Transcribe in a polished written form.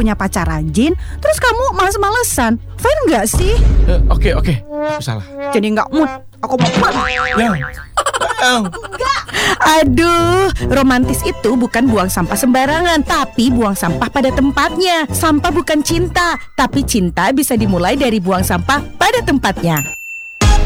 punya pacar rajin, terus kamu males-malesan. Fine nggak sih? Oke, aku salah. Jadi nggak mood. Aku mau mandi. Yang. Aduh, romantis itu bukan buang sampah sembarangan, tapi buang sampah pada tempatnya. Sampah bukan cinta, tapi cinta bisa dimulai dari buang sampah pada tempatnya.